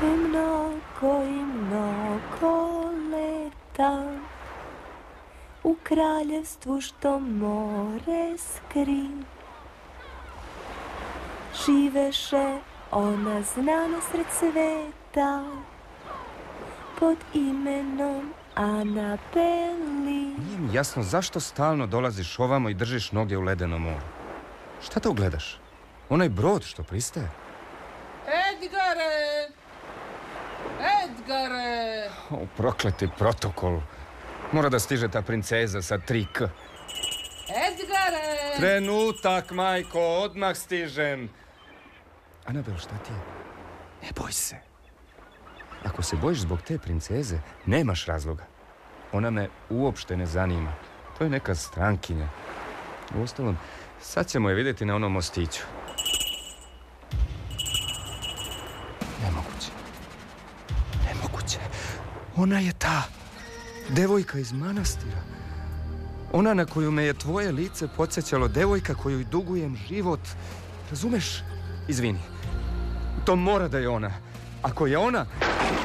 i mnogo leta u kraljevstvu što more skri. Živeše ona znana sred sveta pod imenom Anabeli. Nije mi jasno zašto stalno dolaziš ovamo i držiš noge u ledenom moru. Šta to gledaš? Onaj brod što pristaje? Edgare! Edgare! O, prokleti protokol. Mora da stiže ta princeza sa 3K. Edgare! Trenutak, majko, odmah stižem. Anabel, šta ti je? Ne boj se. Ako se bojiš zbog te princeze, nemaš razloga. Ona me uopšte ne zanima. To je neka strankinja. Uostalom, sad ćemo je vidjeti na onom mostiću. Nemoguće. Nemoguće. Ona je ta devojka iz manastira. Ona na koju me je tvoje lice podsjećalo, devojka koju dugujem život. Razumeš? Izvini. To mora da je ona. Ako je ona...